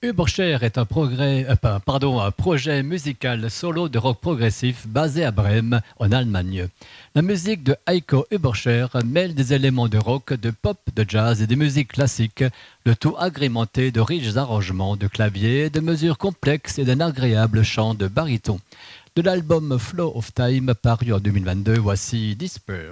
Überscher est un projet musical solo de rock progressif basé à Brême, en Allemagne. La musique de Heiko Überscher mêle des éléments de rock, de pop, de jazz et de musique classique, le tout agrémenté de riches arrangements de clavier, de mesures complexes et d'un agréable chant de baryton. De l'album Flow of Time paru en 2022, voici Disper.